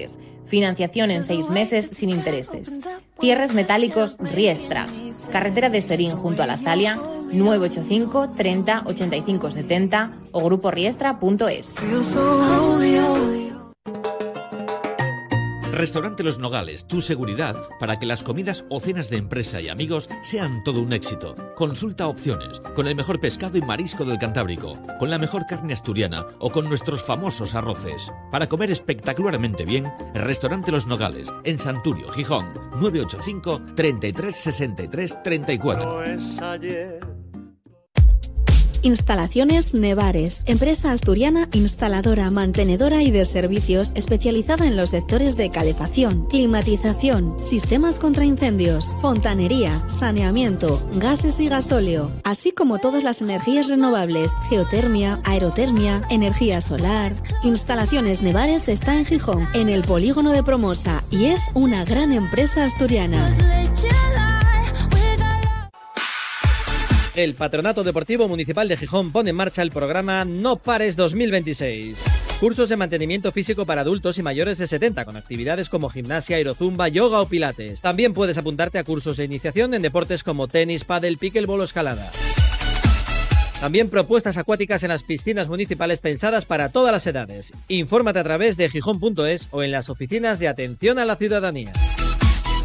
Nevares. Financiación en 6 meses sin intereses. Cierres metálicos Riestra. Carretera de Serín junto a la Zalia, 985 30 85 70 o gruporiestra.es. Restaurante Los Nogales, tu seguridad para que las comidas o cenas de empresa y amigos sean todo un éxito. Consulta opciones, con el mejor pescado y marisco del Cantábrico, con la mejor carne asturiana o con nuestros famosos arroces. Para comer espectacularmente bien, Restaurante Los Nogales, en Santurio, Gijón, 985 33 63 34. Instalaciones Nevares, empresa asturiana instaladora, mantenedora y de servicios especializada en los sectores de calefacción, climatización, sistemas contra incendios, fontanería, saneamiento, gases y gasóleo, así como todas las energías renovables, geotermia, aerotermia, energía solar. Instalaciones Nevares está en Gijón, en el polígono de Promosa, y es una gran empresa asturiana. El Patronato Deportivo Municipal de Gijón pone en marcha el programa No Pares 2026. Cursos de mantenimiento físico para adultos y mayores de 70, con actividades como gimnasia, aerozumba, yoga o pilates. También puedes apuntarte a cursos de iniciación en deportes como tenis, pádel, pickleball o escalada. También propuestas acuáticas en las piscinas municipales pensadas para todas las edades. Infórmate a través de gijón.es o en las oficinas de atención a la ciudadanía.